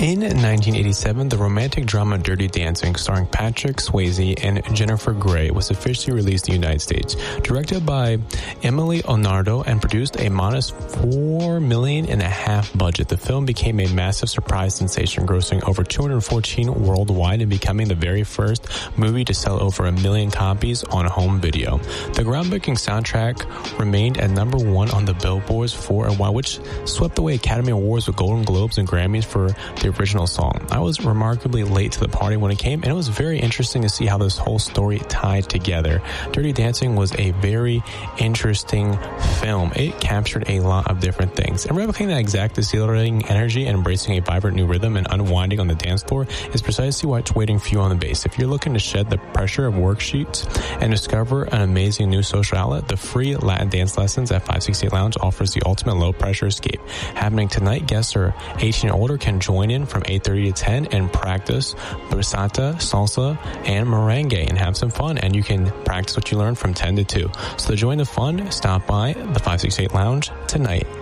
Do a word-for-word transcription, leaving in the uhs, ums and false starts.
In nineteen eighty-seven, the romantic drama Dirty Dancing, starring Patrick Swayze and Jennifer Grey, was officially released in the United States. Directed by Emily Leonardo and produced a modest four million and a half budget, the film became a massive surprise sensation, grossing over two hundred fourteen worldwide and becoming the very first movie to sell over a million copies on home video. The groundbreaking soundtrack remained at number one on the billboards for a while, which swept away Academy Awards with Golden Globes and Grammys for the original song. I was remarkably late to the party when it came, and it was very interesting to see how this whole story tied together. Dirty Dancing was a very interesting film. It captured a lot of different things, and replicating that exact exhilarating energy and embracing a vibrant new rhythm and unwinding on the dance floor is precisely what's waiting for you on the base. If you're looking to shed the pressure of worksheets and discover an amazing new social outlet, the free Latin dance lessons at five sixty-eight Lounge offers the ultimate low-pressure escape. Happening tonight, guests are eighteen and older can join in from eight thirty to ten and practice bachata, salsa, and merengue and have some fun. And you can practice what you learn from ten to two. So to join the fun, stop by the five sixty-eight Lounge tonight.